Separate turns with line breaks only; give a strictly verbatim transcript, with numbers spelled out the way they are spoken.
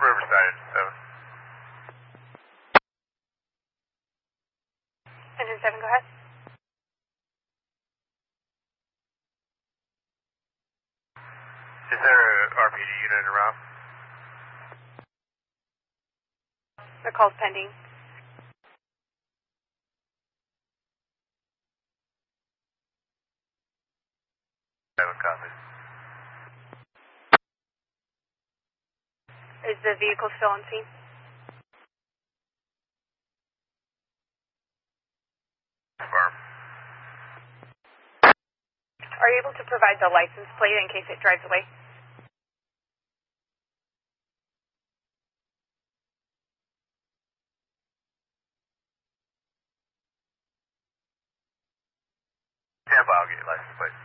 Riverside, seven.
Engine seven, go ahead.
Is there a R P D unit around?
The call's pending.
Seven copy.
Is the vehicle still on scene?
Confirm.
Are you able to provide the license plate in case it drives away?
Tampa, I'll get your license plate.